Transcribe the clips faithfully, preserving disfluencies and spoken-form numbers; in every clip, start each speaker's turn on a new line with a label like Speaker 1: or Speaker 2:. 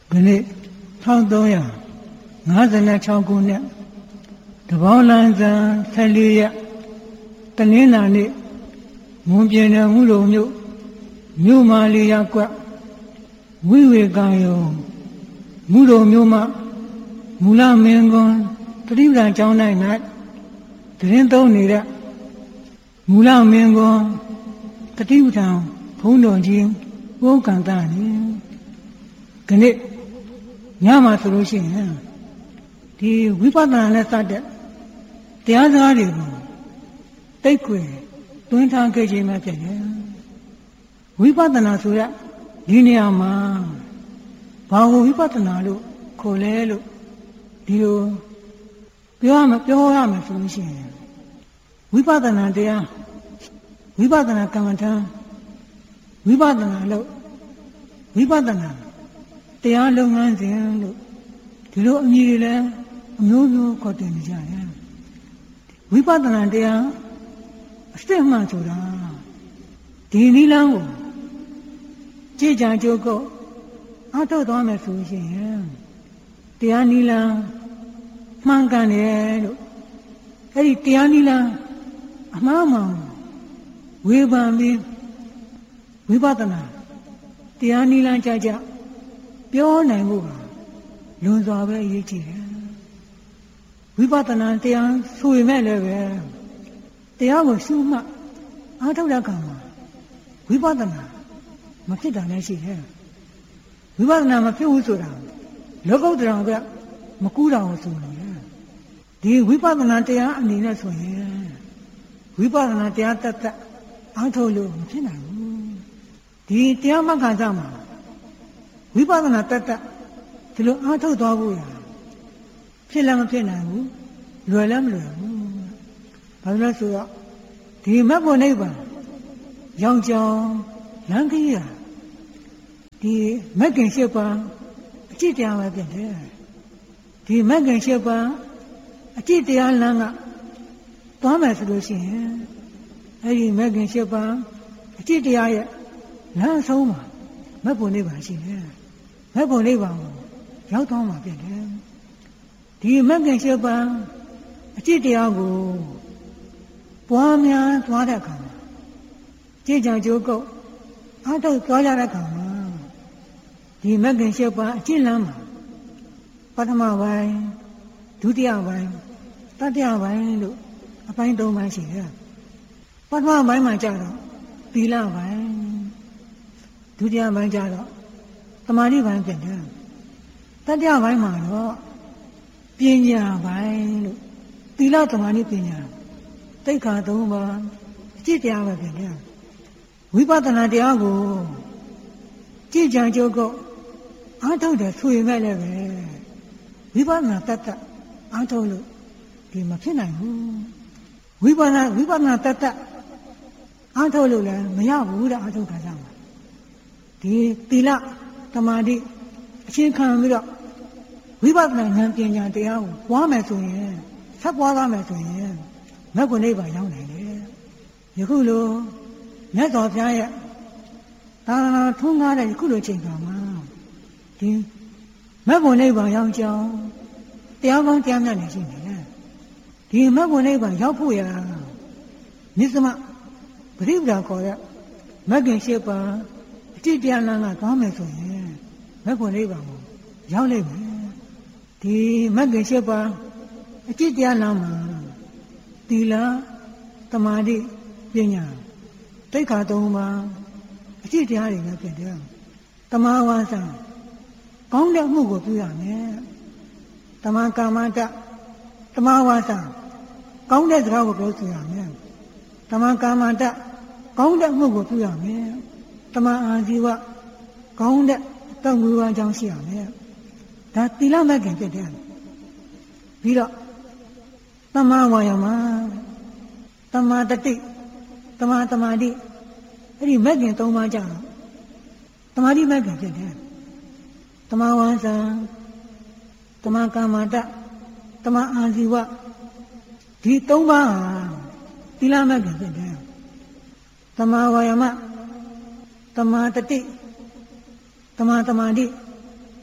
Speaker 1: ဒီနေ့ထောင်သုံးရာငါးဆယ်ခြောက်ခုနှစ်တပေါင်းလန်းဆန်းဆယ်လေးရက်တနင်္လာနေ့မွန်ပြည်နယ်မှုလုံမြို့မြို့မာလီယာကွက်ဝိဝေကံယုံမှုလုံမြို့မှမူလမင်းကွန်းတတိပဒံကျောင်း၌၌တရင်သုံးနေတဲ့မူလမင်းကွန်းတတိပဒံဘုန်းတော်ကြီးဘုန်းကံတာနေခဏညမှာဆိုလို့ရှိရင်ဒီဝိပဿနာနဲ့စတဲ့တရားစကားတွေကိုတိတ်ခွေတွင်းထားခဲ့ခြင်းပဲဖြစ်တယ်ဝိပဿနာဆိုရဒီနေရာမှာဘာကိုဝိပဿနာလို့ခေါ်လဲလို့ဒီလိုပြောရမယ်ပြောရမယ်ဆိုလို့ရှိရင်ဝိပဿနာတရားဝိပဿနာကမ္မထာဝိပဿနာလို့ဝိပဿနာတရားလုပ်ငန်းစဉ်လို့ဒီလိုအမည်တွေလည်းအမျိုးမျိုးခေါ်တင်နေကြတယ်ဝိပဿနာတရားအစစ်မှန်ဆိုတာဒီနိလန်းကိုကြည်ကြံကြိုးကုတ်အထောက်သွားမယ်ဆိုရင်တရားနိလန်းမှန်ကန်တယ်လို့အဲ့ဒီတရားနိလန်းအမှားမှန်ဝေဖန်ပြီးဝိပဿနာတရားနိလန်းကြကြပြောနိုင်ဖို့ကလွန်စွာပဲအရေးကြီးတယ်ဝိပဿနာတရားဆိုရင်မဲ့လည်းပဲတရားကိုရှုမှတ်အားထုတ်တဲ့အခါမှာဝိပဿနာမဖြစ်တာလည်းရှိတယ်ဝိပဿနာမဖြစ်ဘူးဆိုတာလောကုတ္တရာကမကူးတာကိုဆိုနေတယ်ဒီဝိပဿနာတရားအနေနဲ့ဆိုရင်ဝိပဿနာတရားတတ်တတ်အားထုတ်လို့မဖြစ်နိုင်ဘူးဒီတရားမဂ္ဂင်မှာဝိပဿနာတတ်တတ်ဒီလိုအားထုတ်သွားဖို့ရဖြစ်လည်းမဖြစ်နိုင်ဘူးလွယ်လည်းမလွယ်ဘူးဘာလို့လဲဆိုတော့ဒီမဂ္ဂနိဗ္ဗာန်ရောင်ကြောင်လမ်းကြီးရဒီမဂ္ဂင်၈ပါးအကျင့်တရားပဲဖြစ်တယ်ဒီမဂ္ဂင်၈ပါးအကျင့်တရားလမ်းကသွားမယ်ဆိုလို့ရှိရင်အဲဒီမဂ္ဂင်၈ပါးအကျင့်တရားရဲ့လမ်းအဆုံးမှာမဂ္ဂနိဗ္ဗာန်ရှိတယ်မဂ္ဂနိဗ္ဗာန်ကိုရောက်သွားမှာဖြစ်တယ်ဒီမဂ္ဂင်၈ပါးအကျင့်တရားကိုပွားများသွားတဲ့အခါမှာကြည်ကြံကြိုးကုတ်အားထုတ်သွားကြတဲ့အခါမှာဒီမဂ္ဂင်၈ပါးအကျင့်လမ်းမှာပထမပိုင်းဒုတိယပိုင်းတတိယပိုင်းလို့အပိုင်း၃ပိုင်းရှိတယ်ပထမပိုင်းမှာကျတော့သီလပိုင်းဒုတိယပိုင်းကျတော့သမာဓိပိုင်းဖြစ်တယ်တတိယပိုင်းမှာတော့ပညာပိုင်းလို့သီလသမာဓိပညာသိက္ခာ၃ပါးအကျင့်တရားပဲဖြစ်တယ်ဝိပဿနာတရားကိုကြည်ကြံကြိုးကုတ်အားထုတ်တယ်ဆိုရင်လည်းပဲဝိပဿနာတတ်တတ်အားထုတ်လို့ဒီမဖြစ်နိုင်ဘူးဝိပဿနာဝိပဿနာတတ်တတ်အားထုတ်လို့လည်းမရဘူးတဲ့အားထုတ်ခါကြမှာဒီသီလသမာဓိအချင်းခံပြီးတော့ဝိပဿနာဉာဏ်ပညာတရားကိုပွားမယ်ဆိုရင်ဆက်ပွားသွားမယ်ဆိုရင်မဂ္ဂနိဗ္ဗာန်ရောက်နိုင်တယ်ယခုလိုမြတ်စွာဘုရားရဲ့သာသနာထွန်းကားတဲ့ယခုလိုချိန်ခါမှာဒီမဂ္ဂနိဗ္ဗာန်ရောက်ကြောင်းတရားကောင်းတရားမြတ်နေရှိနေတယ်ဒီမဂ္ဂနိဗ္ဗာန်ရောက်ဖို့ရမြစ်စမပရိပဒါခေါ်တဲ့မဂ္ဂင်၈ပါးအတိတရားလမ်းကသွားမယ်ဆိုရင်မဂ္ဂနိဗ္ဗာန်ကိုရောက်လိမ့်မယ်ဒီမဂ္ဂင်၈ပါးအတိတရားလမ်းမှာသီလသမာဓိပညာသိက္ခာ၃ပါးအတိတရားတွေပဲဖြစ်တယ်သမာဝါစာကောင်းတဲ့အမှုကိုပြုရမယ်သမာကာမတသမာဝါစာကောင်းတဲ့စကားကိုပြောဆိုရမယ်သမာကာမတကောင်းတဲ့အမှုကိုပြုရမယ်သမာအာဇီဝကောင်းတဲ့အတ္တဝိဝါကြောင့်ရှိရမယ်ဒါသီလမဂ္ဂင်ဖြစ်တယ်ပြီးတော့သမာဝါယမသမာတတိသမာသမာဓိအဲ့ဒီမဂ္ဂင်၃ပါးကြတော့သမာဓိမဂ္ဂင်ဖြစ်တယ်သမာဝါစာသမာကာမတသမာအာဇီဝဒီ၃ပါးဟာသီလမဂ္ဂင်ဖြစ်တယ်သမာဝါယမသမာတတိသမာသမာဓိ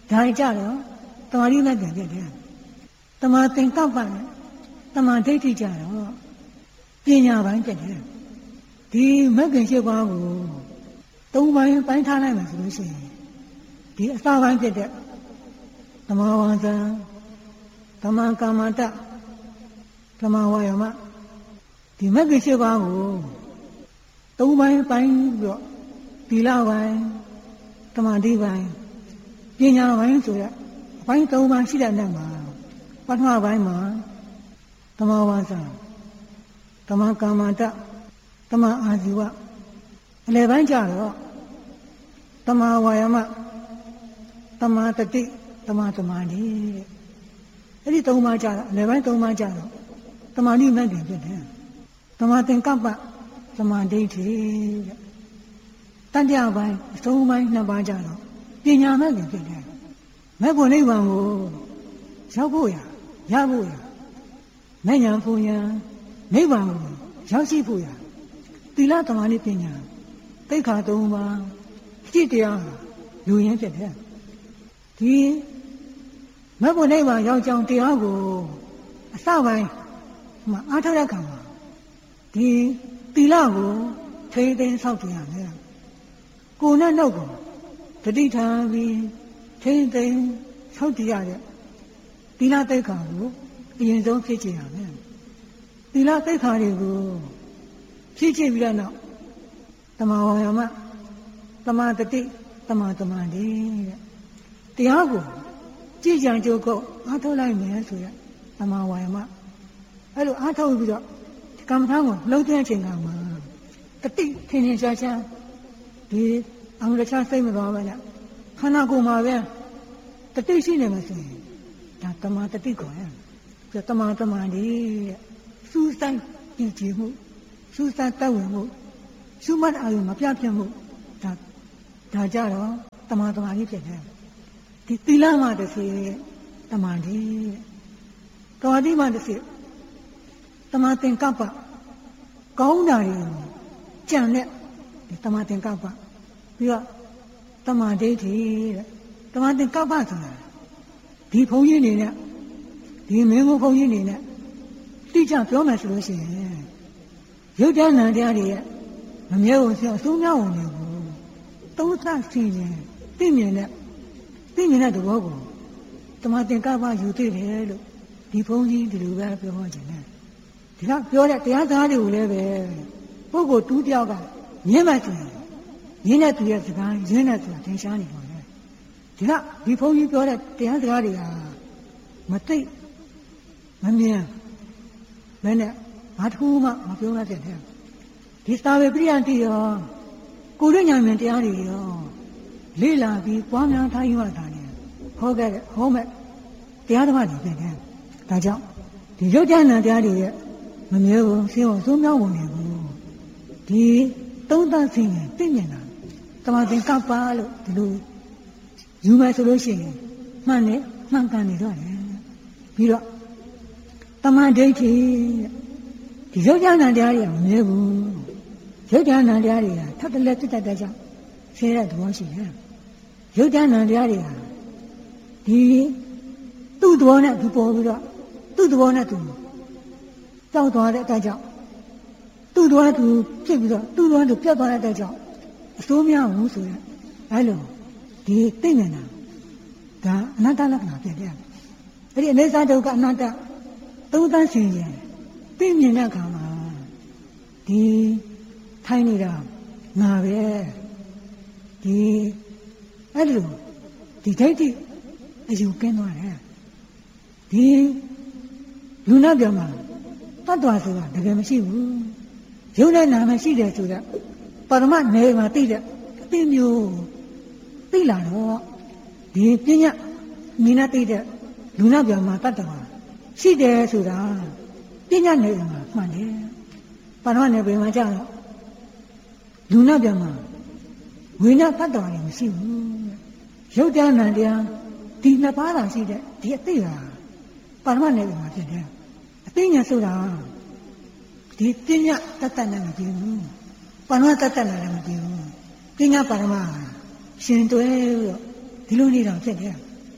Speaker 1: ဒါကြတော့တမာတိမဲ့ပြန်ဖြစ်တယ်တမာသင်္ကပ္ပနဲ့တမာဒိဋ္ဌိကြတော့ပညာပိုင်းဖြစ်တယ်ဒီမဂ္ဂင်၈ပါးကိုသုံးပိုင်းပိုင်းထားလိုက်မှဆိုလို့ရှိရင်ဒီအစပိုင်းဖြစ်တဲ့သမာဝါစာသမာကာမတသမာဝါယမဒီမဂ္ဂင်၈ပါးကိုသုံးပိုင်းပိုင်းပြီးတော့သီလပိုင်းသမာဓိပိုင်းပညာပိုင်းဆိုရက်အပိုင်းသုံးပိုင်းရှိတဲ့နေ့မှာပထမပိုင်းမှာသမာဝါစာသမာကာမတသမာအာဇီဝအလယ်ပိုင်းကျတော့သမာဝါယမသမာတတိသမာသမာဓိအဲ့ဒီသုံးပါးကျတော့အလယ်ပိုင်းသုံးပါးကျတော့သမာဓိမဲ့တင်ဖြစ်တယ်သမာသင်္ကပ္ပသမာဓိဋ္ဌိတဲ့တတိယပိုင်းအဆုံးပိုင်းနှစ်ပါးကျတော့ပညာမဲ့တင်ဖြစ်တယ်မဲ့ဖို့နိဗ္ဗာန်ကိုရောက်ဖို့ရရဖို့ရမဲ့ညာဖို့ရနိဗ္ဗာန်ကိုရောက်ရှိဖို့ရသီလသမာဓိပညာသိက္ခာသုံးပါးจิตတရားလူရင်းဖြစ်တယ်ဒီမဘုနိဗ္ဗာန်ရောက်ကြောင်းတရားကိုအစပိုင်းမှာအားထုတ်တဲ့အခါမှာဒီသီလကိုထိန်းသိမ်းဆောက်တည်ရမယ်ကိုယ်နဲ့နှုတ်ကိုတတိထားပြီးထိန်းသိမ်းဆောက်တည်ရတဲ့သီလသိက္ခာကိုအရင်ဆုံးဖြစ်ချင်ရမယ်သီလသိက္ခာတွေကိုဖြစ်ချင်ပြီးတော့သမာဝါယမသမာတတိသမာသမာဓိတဲ့တရားကိုကြည်ကြံကြိုးကုပ်အားထုတ်လိုက်မယ်ဆိုရသမာဝါယမအဲ့လိုအားထုတ်ပြီးတော့ကမ္မထာကိုလှုပ်တဲ့အချိန်ကမှာတတိထင်ထင်ရှားရှားဒီအမှန်တရားစိတ်မသွားပါနဲ့ခန္ဓာကိုယ်မှာပဲတတိရှိနေမှာဆိုရင်ဒါသမာတတိခေါ်ရပြသမာသမာဓိတဲ့စူးစိုက်ကြည်ကြည်မှုစူးစိုက်တတ်ဝင်မှုရှုမှတ်အာရုံမပြတ်ပြတ်မှုဒါဒါကြတော့သမာသမာဓိဖြစ်တယ်ဒီသီလမှတစ်စီသမာဓိသမာဓိမှတစ်စီသမာသင်္ကပ္ပကောင်းတာတွေကြံတဲ့ဒီသမာသင်္ကပ္ပပြီးတော့သမာဓိဋ္ဌိတဲ့သမာသင်္ကပ္ပဆိုတာဒီဘုန်းကြီးနေနဲ့ဒီမင်းဘုန်းကြီးနေနဲ့တိကျပြောမယ်ဆိုလို့ရှိရင်ရုပ်တရားနာတရားတွေရဲ့မမြဲဘူးဆိုအဆုံးမြောက်ဝင်နေဘူးသုံးသပ်စီရင်သိမြင်တဲ့သိမြင်တဲ့သဘောကိုသမာသင်္ကပ္ပယူသိတယ်လို့ဒီဘုန်းကြီးဒီလိုပဲပြောမှခြင်းနဲ့ဒီကပြောတဲ့တရားစကားတွေကိုလည်းပဲပုဂ္ဂိုလ်တူးတယောက်ကညင်းမှဆိုရင်ညင်းတဲ့သူရဲ့စကားရင်းတဲ့သူကသင်ရှားနေပါလေဒီကဒီဘုန်းကြီးပြောတဲ့တရားစကားတွေကမသိမမြင်မနဲ့ဘာတစ်ခုမှမပြောရတဲ့တဲ့ဒီသာဝေပရိယတိရောကိုရညာမြင်တရားတွေရောလေ့လာပြီးပွားများထားရတာလေဟောခဲ့တဲ့ဟောမဲ့တရားဓမ္မတွေဖြစ်တယ်ဒါကြောင့်ဒီရုပ်ဉာဏ်တရားတွေရဲ့မမြဲဘူးရှင်းအောင်သုံးမြောက်ဝင်နေဘူးဒီသုံးသပ်စင်ရင်သိမြင်တာသမာသင်္ကပ္ပလို့ဒီလိုယူမယ်ဆိုလို့ရှိရင်မှန်တယ်မှန်ကန်နေတော့တယ်ပြီးတော့သမာဓိဋ္ဌိဒီရုပ်ဉာဏ်တရားတွေကမမြဲဘူးရုပ်ဉာဏ်တရားတွေကထပ်တလဲတက်တက်ကြောင့်ဆဲတဲ့သဘောရှိတယ်ရုပ်ဉာဏ်တရားတွေဟာဒီသူ့သဘောနဲ့သူပေါ်ပြီးတော့သူ့သဘောနဲ့သူကြောက်သွားတဲ့အတိုင်းကြောင့်သူ့သဘောနဲ့သူဖြစ်ပြီးတော့သူ့သဘောနဲ့သူပြတ်သွားတဲ့အတိုင်းကြောင့်အစိုးမရဘူးဆိုရင်အဲလိုဒီသိနေတာဒါအနတ္တလက္ခဏာဖြစ်တယ်အဲ့ဒီအနေစာဒုက္ခအနတ္တသုံးသပ်ဆင်ရင်သိမြင်တဲ့အခါမှာဒီထိုင်နေတာငါပဲဒီအဲ့လိုဒီဒိဋ္ဌိအယူကင်းသွားတယ်ဒီလူနာပြောမှာတတ်တော်ဆိုတာတကယ်မရှိဘူးရုပ်နဲ့နာမရှိတယ်ဆိုတော့ပရမတ်နယ်မှာသိတဲ့အသိမျိုးသိလာတော့ဒီပညာမိနာသိတဲ့လူနာပြောမှာတတ်တော်ရှိတယ်ဆိုတာပညာနယ်မှာမှန်တယ်ပရမတ်နယ်ဘယ်မှာကြာတော့လူနာပြောမှာဝိညာဉ်တတ်တော်လည်းမရှိဘူးရုပ်တရားနာတရားဒီနှစ်ပါးသာရှိတဲ့ဒီအသိဟာပါရမတ်နယ်မှာဖြစ်တယ်အသိဉာဏ်ဆိုတာဒီပညာတတ်တတ်နဲ့မကြည့်ဘူးပါရမတ်တတ်တတ်နဲ့မကြည့်ဘူးပညာပါရမတ်ရှင်တွဲလို့ဒီလိုနေတော့ဖြစ်တယ်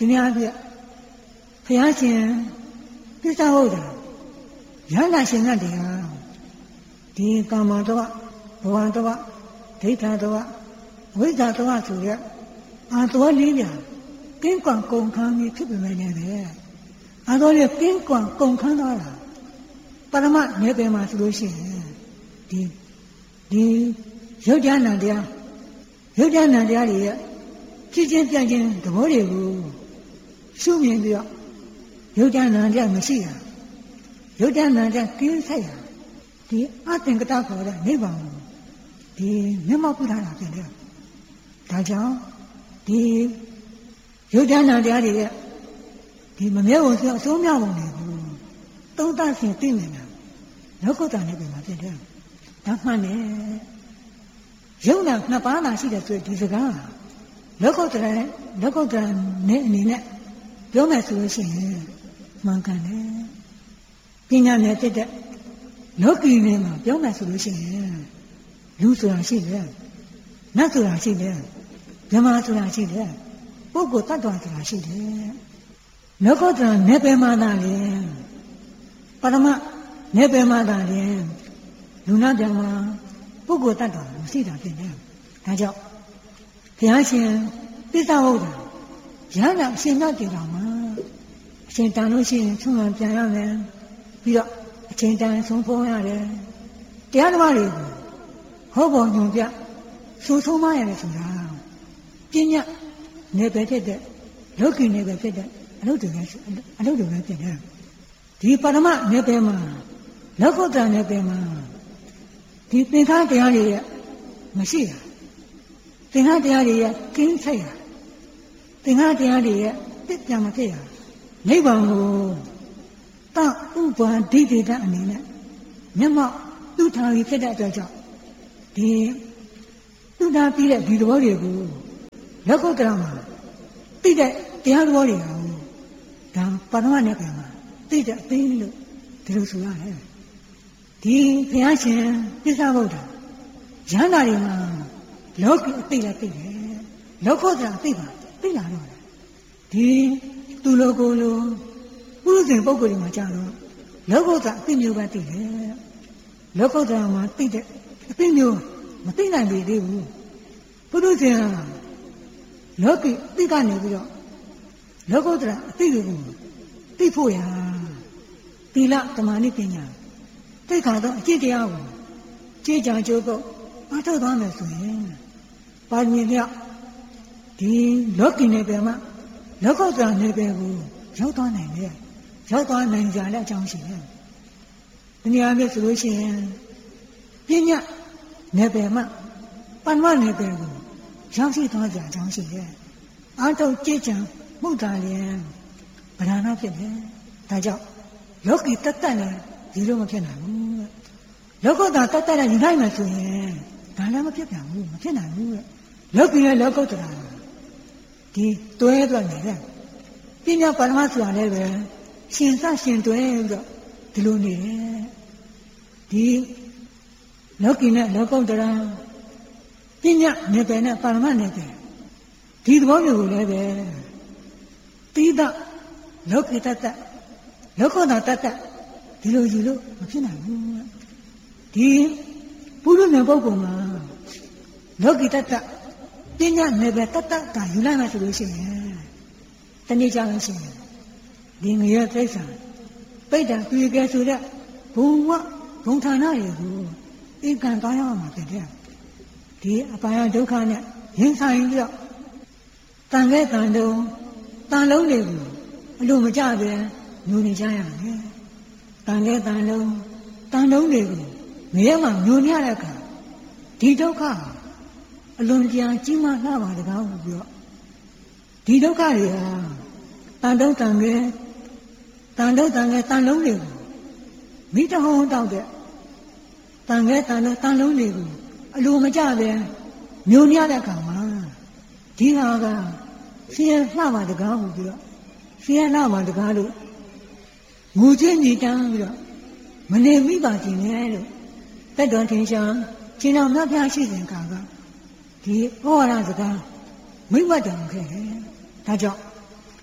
Speaker 1: ဒီနေ့အပြည့်ဘုရားရှင်ပြစ္ဆဝုဒ္ဓရဟန္တာရှင်ကတည်းကဒီကာမတောဘဝတောဒိဋ္ဌာတောဝိဇ္ဇာတောဆိုရက်အာတောလေးပြကင်းကွန်ကုန်ခန်းကြီးဖြစ်ပေမဲ့လည်းအာတောလေးကင်းကွန်ကုန်ခန်းသွားတာပရမနေပင်မှာဆိုလို့ရှိရင်ဒီဒီရုပ်ဉာဏ်တရားရုပ်ဉာဏ်တရားတွေရဲ့ဖြစ်ချင်းပြချင်းသဘောတွေကိုရှုမြင်ပြီးတော့ရုပ်ဉာဏ်တရားမရှိတာရုပ်ဉာဏ်တရားကင်းဆိုင်တာဒီအသင်္ကတခေါ်တဲ့နိဗ္ဗာန်ကိုဒီမျက်မှောက်ပြုထားတာဖြစ်တယ်ဒါကြောင့်ဒီရုပ်ဉာဏ်တရားတွေရဲ့ဒီမမြဲဘူးဆိုအဆုံးမြောက်ပုံတွေကိုသုံးသပ်စဉ်သိနေတယ်လောကုတ္တရာနိဗ္ဗာန်မှာဖြစ်တယ်ဒါမှန်တယ်ရုပ်နာနှစ်ပါးသာရှိတယ်ဆိုဒီစကားလောကုတ္တရာလောကုတ္တရာနဲ့အနေနဲ့ပြောမယ်ဆိုလို့ရှိရင်မှန်ကန်တယ်ပညာနဲ့ဖြစ်တဲ့လောကီနဲ့မှာပြောမယ်ဆိုလို့ရှိရင်လူဆိုတာရှိတယ်နတ်ဆိုတာရှိတယ်ဗြဟ္မာဆိုတာရှိတယ်ပုဂ္ဂိုလ်တ attva ဆိုတာရှိတယ်လောကုတ္တရာနေပယ်မှာသာလေပရမနေပယ်မှာသာလေလူနာဗြဟ္မာပုဂ္ဂိုလ်တ attva မရှိတာဖြစ်တယ်ဒါကြောင့်ဘုရားရှင်ပြစ္ဆဝုဒ္ဓရဟန္တာအရှင်မြတ်တေတော်မှာအရှင်တန်လို့ရှိရင်ဆုံးမပြန်ရမယ်ပြီးတော့အချိန်တန်ဆုံးဖုံးရတယ်တရားတော်တွေကိုဟောပေါ်ညွန်ပြဆူဆုံးမရတယ်ဆိုတာပညာနေပဲဖြစ်တဲ့လောကီနေပဲဖြစ်တဲ့အလုပ်တွေပဲအလုပ်တွေပဲဖြစ်တယ်ဒီပရမနေပဲမှာလောကုတ္တရာနေပဲမှာဒီသင်္ခါတရားတွေရဲ့မရှိတာသင်္ခါတရားတွေရဲ့ကင်းဆိုင်တာသင်္ခါတရားတွေရဲ့ပြည့်ပြမဖြစ်ရနိဗ္ဗာန်ကိုတဥပ္ပန္ဒိတေတအနေနဲ့မျက်မှောက်သူ့ထားပြီးဖြစ်တဲ့အတွက်ကြောင့်ဒီသူ့ထားပြီးတဲ့ဒီသဘောတွေကိုလောကုတ္တရာမှာသိတဲ့တရားသဘောတွေကဒါပရမနဲ့ပြန်မှာသိတဲ့အသိလို့ဒီလိုဆိုရတယ်ဒီဘုရားရှင်ပြစ္ဆဝုဒ္ဓရဟန္တာတွေမှာလောကီအသိလည်းသိတယ်လောကုတ္တရာအသိပါသိလာတော့တယ်ဒီသူလိုကိုလိုပုရုဇဉ်ပုဂ္ဂိုလ်တွေမှာကြာတော့လောကုတ္တရာအသိမျိုးပဲသိတယ်လောကုတ္တရာမှာသိတဲ့အသိမျိုးမသိနိုင်ပေသေးဘူးပုရုဇဉ်ကလောကီသိကနေပြီးတော့လောကုတ္တရာအသိတွေကိုသိဖို့ရာသီလသမာဓိပညာသိက္ခာတော့အကျင့်တရားကိုကြည်ကြံကြိုးတော့အားထုတ်သွားမယ်ဆိုရင်ပါရမီမြောက်ဒီလောကီနယ်ပယ်မှာလောကုတ္တရာနယ်ပယ်ကိုရောက်သွားနိုင်တယ်ရောက်သွားနိုင်ကြတဲ့အကြောင်းရှိတယ်။ဒီနေရာမျိုးဆိုလို့ရှိရင်ပညာနယ်ပယ်မှာပဏ္ဏနယ်ပယ်ကိုရောက်ရှိသွားကြအကြောင်းရှိတယ်။အားထုတ်ကြည်ကြံမှုတာလျင်ဗဒနာဖြစ်တယ်။ဒါကြောင့်လောကီတတ်တတ်လည်းဒီလိုမဖြစ်နိုင်ဘူး။လောကုတ္တရာတတ်တတ်လည်းယူနိုင်မှဆိုရင်ဒါလည်းမဖြစ်ပြန်ဘူးမဖြစ်နိုင်ဘူး။လောကီရဲ့လောကုတ္တရာဒီတွဲတွက်နေတယ်ပညာပရမဆိုတာလည်းပဲရှင်စရှင်တွဲပြီးတော့ဒီလိုနေတယ်ဒီလောကီနဲ့လောကုတ္တရာပညာနယ်ပယ်နဲ့ပရမနယ်ပယ်ဒီသဘောမျိုးကိုလည်းပဲတိဒလောကီတတ္တလောကုတ္တရာတတ္တဒီလိုယူလို့မဖြစ်နိုင်ဘူးဒီပုရုဇဉ်ပုဂ္ဂိုလ်မှာလောကီတတ္တပညာနယ်ပယ်တတ္တကယူလိုက်မှဆိုလို့ရှိရင်တနေ့ကြလို့ရှိရင်ဒီငရဲသိစ္စာပိဋ္ဌာတွေ့ကြဆိုတဲ့ဘုံဝဘုံဌာနတွေကိုဧကံသွားရမှာဖြစ်တယ်ဒီအပါယဒုက္ခနဲ့ရင်ဆိုင်ပြီးတော့တန်ခဲ့တန်တုံတန်လုံးတွေကိုအလိုမကျပဲညှို့နေကြရမယ်တန်ခဲ့တန်လုံးတန်လုံးတွေကိုငရဲမှာညှို့ရတဲ့အခါဒီဒုက္ခအလွန်ကြာကြီးမားလှပါတကားလို့ပြောဒီဒုက္ခတွေဟာတန်တုံးတန်ငယ်တန်တုံးတန်ငယ်တန်လုံးတွေကိုမိတဟုံးတောက်တဲ့တန်ငယ်တန်တုံးတန်လုံးတွေကိုအလိုမကျပဲမျိုးရတဲ့အခါမှာဒီဟာကဆင်းရဲလှပါတကားလို့ပြောဆင်းရဲလှပါတကားလို့ငူချင်းညီတန်းပြီးတော့မနေမိပါခြင်းနဲ့လို့တက်တော်ထင်ရှားရှင်တော်မြတ်ဖျားရှိစဉ်ကကဒီဩဝါဒစကားမိမ့်မတံခဲ့တယ်ဒါကြောင့်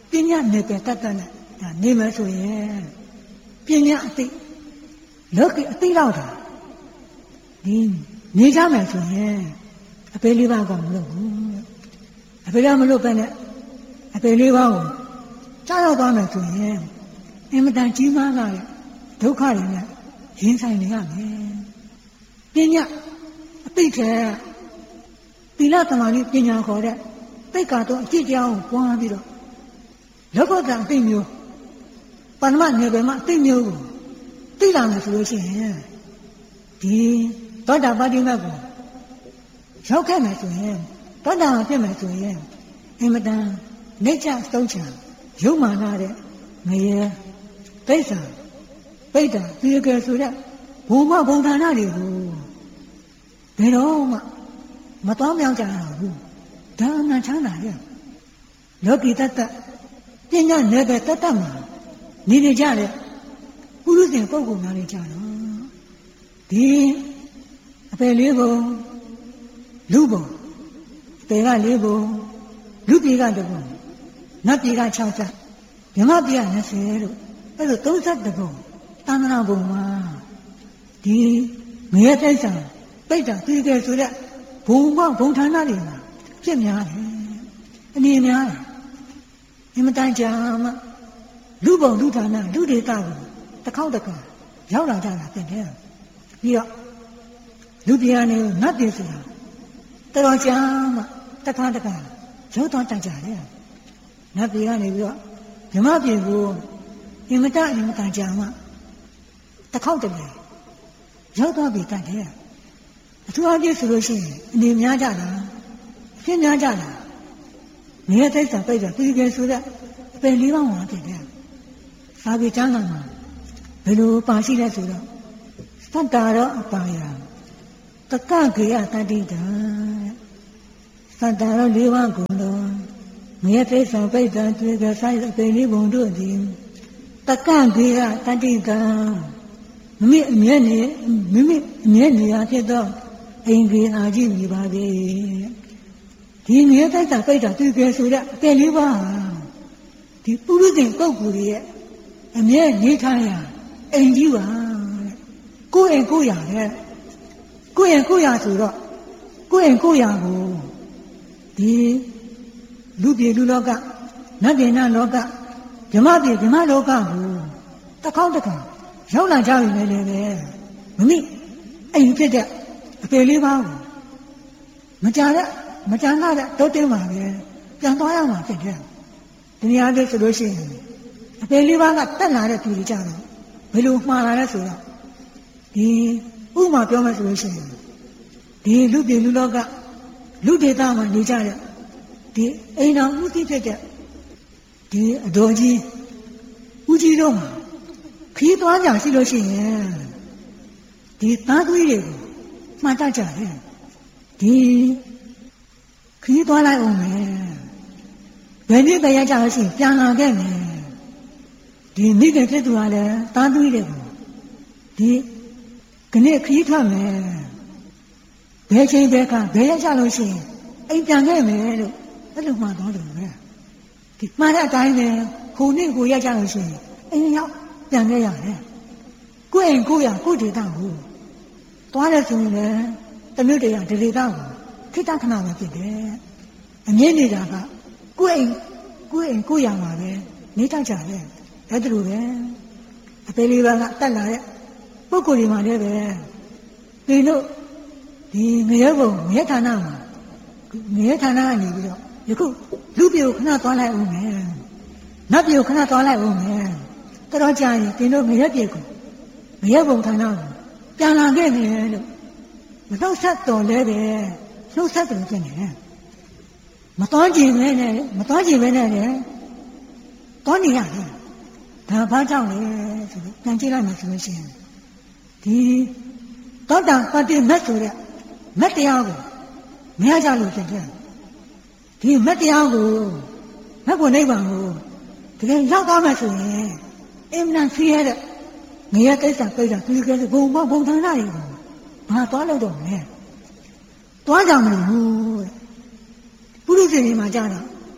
Speaker 1: ပညာနယ်ပယ်တတ်တတ်နဲ့ဒါနေမယ်ဆိုရင်ပညာအသိလောကအသိလောက်တာဒီနေကြမယ်ဆိုရင်အပေလေးပါးကမလို့ဘူးအပေလေးမလို့ပဲနဲ့အပေလေးပါးကိုကြားရောက်သွားမယ်ဆိုရင်အင်မတန်ကြီးမားလာတဲ့ဒုက္ခတွေနဲ့ရင်ဆိုင်နေရမယ်ပညာအသိထဲသီလသမာဓိပညာခေါ်တဲ့သိက္ခာတော့အကျင့်တရားကိုပွားပြီးတော့လောကဓာတ်အသိမျိုးပဏ္ဏမနယ်ပယ်မှာအသိမျိုးကိုသိလာမယ်ဆိုလို့ရှိရင်ဒီသောတာပတိမတ်ကိုရောက်ခဲ့မယ်ဆိုရင်သောတာပန်ဖြစ်မယ်ဆိုရင်အင်မတန်နေချသုံးချံရုပ်မာနာတဲ့ငရေပိဋ္ဌာပိဋ္ဌာဒီကဲဆိုတဲ့ဘုံမဘုံဌာနတွေကိုဘယ်တော့မှမတော်မြောက်ကြရဘူးဒါအမှန်ချမ်းသာရဲ့လောကီတတ္တပညာနယ်ပယ်တတ္တမှာနေနေကြတဲ့ပုရုษင်ပုဂ္ဂိုလ်များတွေကြတော့ဒီအပယ်လေးဘုံလူဘုံအပယ်ကလေးဘုံလူပြေကတစ်ဘုံနတ်ပြေက၆ဆဗြဟ္မပြေက၂၀လို့အဲ့လို၃၁ဘုံသန္တနာဘုံမှာဒီငရေတိစ္ဆာပိဋ္ဌာသီကဲဆိုတဲ့ဘုံဘဘုံဌာနတွေမှာဖြစ်များတယ်အနေများတယ်အမတန်ကြာမှလူဘုံလူဌာနလူဒေတာကိုတစ်ခေါက်တစ်ခါရောက်လာကြတာဖြစ်တယ်ပြီးတော့လူပြည်ကနေနတ်ပြည်ဆိုတာတော်တော်ကြာမှတစ်ခါတစ်ခါရုပ်တော်တတ်ကြတယ်နတ်ပြည်ကနေပြီးတော့ဓမ္မပြည်ကိုအင်မတန်အင်မတန်ကြာမှတစ်ခေါက်တစ်လေရောက်သွားပြီတတ်တယ်အထူးအပြည့်ဆိုလို့ရှိရင်အနေများကြတာအဖြစ်များကြတာငရေသိစ္စာပိတ်တာပြီးကြဆိုတဲ့အပယ်လေးပါးမှာဖြစ်တယ်သာဝေကျမ်းစာမှာဘယ်လိုပါရှိလဲဆိုတော့သတ္တာရောအပါယတက္ကကေယတတိတံသတ္တာရောလေးပါးကိုတော့ငရေသိစ္စာပိတ်တာတွေ့ကြဆိုင်အပယ်လေးပုံတို့သည်တက္ကကေယတတိတံမိမိအမြဲနေမိမိအမြဲနေရာဖြစ်တော့အိမ်ကြီးအာကြီးမိပါသေးဒီငရေသိစ္စာပိတ်တာတွေ့ကြဆိုတဲ့အပယ်လေးပါးဒီပုရုဇဉ်ပုဂ္ဂိုလ်ရဲ့အမြဲနေထိုင်ရအိမ်ကြီးပါတဲ့ကိုယ်အိမ်ကိုယ်ရတဲ့ကိုယ်အိမ်ကိုယ်ရဆိုတော့ကိုယ်အိမ်ကိုယ်ရကိုဒီလူပြည်လူလောကနတ်ပြည်နတ်လောကဓမ္မပြည်ဓမ္မလောကကိုတစ်ခေါက်တစ်ခါရောက်လာကြပြီလေလေပဲမမိအိမ်ဖြစ်တဲ့အပေလေးပါးကိုမကြတဲ့မကြမ်းတဲ့တိုးတင်းပါပဲပြန်သွားရမှာဖြစ်တယ်ဒီနေရာလေးဆိုလို့ရှိရင်အပေလေးပါးကတက်လာတဲ့သူတွေကြတော့ဘယ်လိုမှားလာလဲဆိုတော့ဒီဥပမာပြောမယ်ဆိုလို့ရှိရင်ဒီလူပြည်လူလောကလူဒေသမှာနေကြတဲ့ဒီအိမ်တော်ဦးတိဖြစ်တဲ့ဒီအတော်ကြီးဦးကြီးတို့မှာခီးသွားကြရှိလို့ရှိရင်ဒီသားသွေးတွေကိုမှတ်တတ်ကြတယ်ဒီခီးသွားလိုက်အောင်မယ်ဘယ်နည်းတရားကြလို့ရှိရင်ပြန်လာခဲ့မယ်ဒီမိခင်ဖြစ်သူကလည်းသားသွေးတွေကိုဒီခဏခီးထွက်မယ်ဘယ်ချိန်ဘယ်ခါဘယ်ရက်ကြလို့ရှိရင်အိမ်ပြန်ခဲ့မယ်လို့အဲ့လိုမှတော့တယ်ပဲဒီမှားတဲ့အတိုင်းပဲခုနှစ်ကိုရက်ကြလို့ရှိရင်အိမ်ရောက်ပြန်ခဲ့ရတယ်ကိုယ့်အိမ်ကိုယ့်ရကိုယ့်ဒေသကိုသွားတယ်ဆိုရင်လည်းတမျိုးတည်းရဒေသကိုခိတ္တခဏပဲဖြစ်တယ်အမြင့်နေတာကကိုယ့်အိမ်ကိုယ့်အိမ်ကိုယ့်ရမှာပဲနေတတ်ကြတယ်အဲ့ဒါလိုပဲအပေလေးပါးကတက်လာတဲ့ပုဂ္ဂိုလ်တွေမှာလည်းပဲဒီတို့ဒီငရဲဘုံငရဲဌာနမှာငရဲဌာနကနေပြီးတော့ယခုလူပြေကိုခဏသွားလိုက်ဦးမယ်နတ်ပြေကိုခဏသွားလိုက်ဦးမယ်တော်တော်ကြာရင်ဒီတို့ငရဲပြေကိုငရဲဘုံဌာနကိုပြန်လာခဲ့တယ်လို့မနှုတ်ဆက်တော်လဲပဲနှုတ်ဆက်တယ်ဖြစ်နေတယ်မတော်ကြည့်မဲနဲ့မတော်ကြည့်မဲနဲ့လည်းတော်နေရတယ်ဒါဘာကြောင့်လဲဆိုတော့ပြန်ကြည့်လိုက်မှဆိုလို့ရှိရင်ဒီသောတာပတိမတ်ဆိုတဲ့မတ်တရားကိုမရကြလို့ဖြစ်တယ်ဒီမတ်တရားကိုမတ်ကိုနိဗ္ဗာန်ကိုတကယ်ရောက်သွားမှဆိုရင်အင်မတန်ဆင်းရဲတဲ့ငရဲကိစ္စပြိတ္တာဒီကဲဘုံဘုံဌာနတွေကိုဘာသွားလို့တော့မလဲသွားကြမလို့ပုရုဇဉ်တွေမှာကြတော့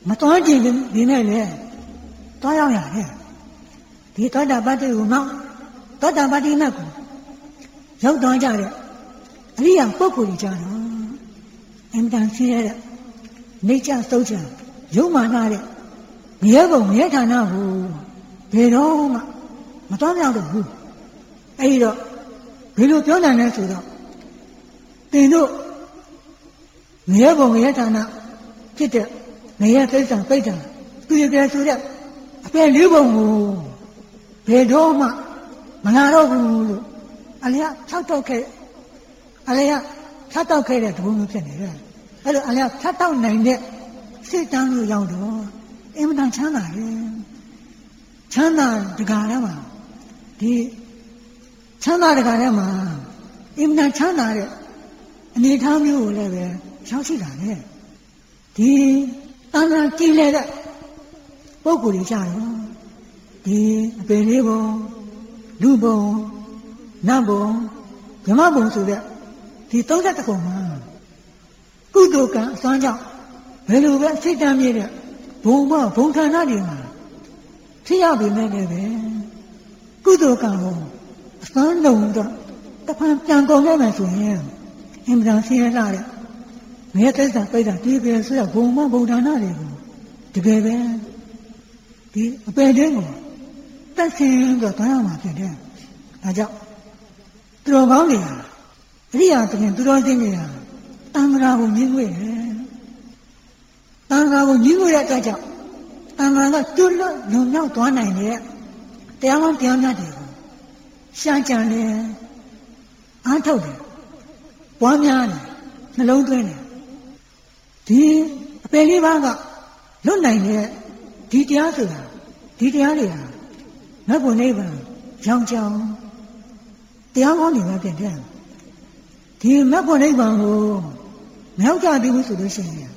Speaker 1: မတော်ကြည့်ဒီနဲ့လေတွားရောက်ရတယ်ဒီသောတာပတ္တိကိုမှသောတာပတ္တိမတ်ကိုရောက်သွားကြတဲ့အရိယာပုဂ္ဂိုလ်ကြီးကြတော့အင်တန်ဆင်းရဲတဲ့နေကြသုတ်ချရုံမာနာတဲ့ငရဲပုံငရဲဌာနကိုဘယ်တော့မှမတော်မြောက်တော့ဘူးအဲဒီတော့ဘယ်လိုပြောနိုင်လဲဆိုတော့တင်တို့ငရဲပုံငရဲဌာနဖြစ်တဲ့ငရဲသိစ္စာပိဋကသူရပြဆိုတဲ့အပယ်လေးပုံကိုဘယ်တော့မှမလာတော့ဘူးလို့အလျာဖြောက်တော့ခဲ့အလျာဖြတ်တော့ခဲ့တဲ့သဘောမျိုးဖြစ်နေတယ်အဲ့လိုအလျာဖြတ်တော့နိုင်တဲ့စိတ်တန်းလို့ရောက်တော့အင်မတန်ချမ်းသာတယ်ချမ်းသာတကားထဲမှာဒီချမ်းသာတကားထဲမှာအင်မတန်ချမ်းသာတဲ့အနေအထားမျိုးကိုလည်းပဲရောက်ရှိတာလေဒီတန်ត្រာကြည်လဲတဲ့ပုဂ္ဂိုလ်တွေကြတော့ဒီအပင်လေးပုံလူပုံနတ်ပုံဓမ္မပုံဆိုတဲ့ဒီသုံးသတ်ကုံမှာကုသိုလ်ကံအစွမ်းကြောင့်ဘယ်လိုပဲစိတ်တမ်းမြင့်တဲ့ဘုံမဘုံဌာနတွေမှာဖြစ်ရပေမဲ့လည်းပဲကုသိုလ်ကံကိုအစွမ်းလုံးတော့တဖန်ပြန်ကုန်ခဲ့မယ်ဆိုရင်အင်မတန်ဆင်းရဲလာတဲ့ငရဲသစ္စာပိဋကဒီပဲဆိုတော့ဘုံမဘုံဌာနတွေကိုတကယ်ပဲဒီအပယ်တင်းကိုတက်ဆင်းတော့သွားရမှာဖြစ်တယ်ဒါကြောင့်သူတော်ကောင်းတွေဟာအရိယာတခင်သူတော်စင်းတွေဟာတန်ခါကိုမြင်တွေ့တယ်တန်ခါကိုမြင်တွေ့တဲ့အတွက်ကြောင့်တန်ခါကကျွတ်လွတ်လုံမြောက်သွားနိုင်တဲ့တရားကောင်းတရားမြတ်တွေကိုရှားကြံတယ်အားထုတ်တယ်ပွားများတယ်နှလုံးသွင်းတယ်ဒီအပယ်လေးပါးကလွတ်နိုင်တဲ့ဒီတရားဆိုတာဒီတရားတွေဟာမဘုံနိဗ္ဗာန်ကြောင်းကြောင်းတရားကောင်းတွေပဲဖြစ်တယ်ဒီမဘုံနိဗ္ဗာန်ကိုမရောက်ကြသေးဘူးဆိုလို့ရှိရင်